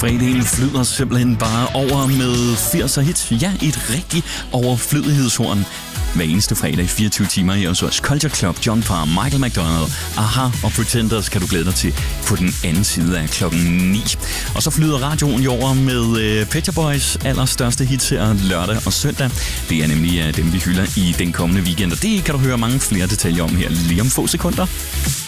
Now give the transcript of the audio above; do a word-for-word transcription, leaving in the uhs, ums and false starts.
Fredagen flyder simpelthen bare over med firs'er hits. Ja, et rigtigt overflødighedshorn. Hver eneste fredag i fireogtyve timer i Oslos Culture Club. John Parr, Michael McDonald, Aha og Pretenders kan du glæde dig til på den anden side af klokken ni. Og så flyder radioen jo over med øh, Pet Shop Boys allerstørste hits her lørdag og søndag. Det er nemlig øh, dem, vi hylder i den kommende weekend, og det kan du høre mange flere detaljer om her lige om få sekunder.